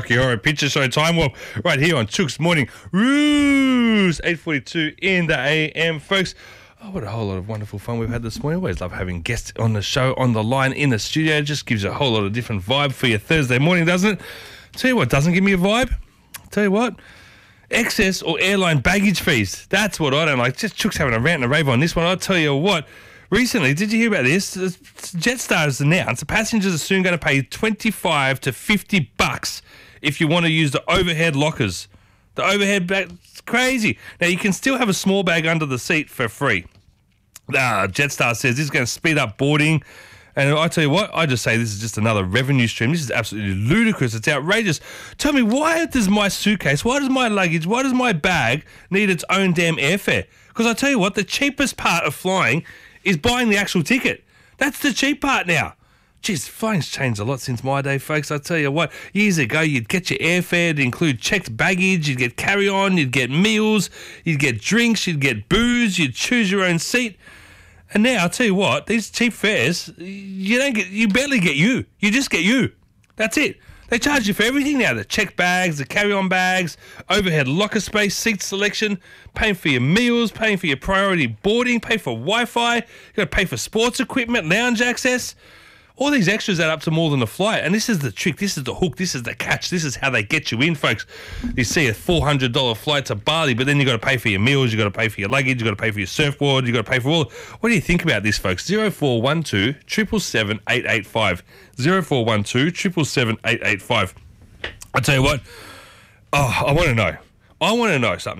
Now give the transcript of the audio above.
Rocky Horror Picture Show time. Well, right here on Chook's Morning Ruse, 8:42 in the AM, folks. Oh, what a whole lot of wonderful fun we've had this morning. Always love having guests on the show, on the line, in the studio. Just gives you a whole lot of different vibe for your Thursday morning, doesn't it? Tell you what doesn't give me a vibe. Tell you what, excess or airline baggage fees. That's what I don't like. Just Chook's having a rant and a rave on this one. I'll tell you what. Recently, did you hear about this? Jetstar has announced the passengers are soon going to pay $25 to $50 if you want to use the overhead lockers. The overhead bag, it's crazy. Now, you can still have a small bag under the seat for free. Jetstar says this is going to speed up boarding. And I tell you what, I just say this is just another revenue stream. This is absolutely ludicrous. It's outrageous. Tell me, why does my suitcase, why does my luggage, why does my bag need its own damn airfare? Because I tell you what, the cheapest part of flying is buying the actual ticket. That's the cheap part now. Jeez, flying's changed a lot since my day, folks. I tell you what, years ago, you'd get your airfare to include checked baggage, you'd get carry-on, you'd get meals, you'd get drinks, you'd get booze, you'd choose your own seat. And now, I'll tell you what, these cheap fares, you barely get you. You just get you. That's it. They charge you for everything now. The checked bags, the carry-on bags, overhead locker space, seat selection, paying for your meals, paying for your priority boarding, pay for Wi-Fi, you got to pay for sports equipment, lounge access. All these extras add up to more than a flight. And this is the trick, this is the hook, this is the catch, this is how they get you in, folks. You see a $400 flight to Bali, but then you got to pay for your meals, you got to pay for your luggage, you got to pay for your surfboard, you got to pay for all. What do you think about this, folks? 0412 777 885. 0412 777 885. I tell you what, I want to know something.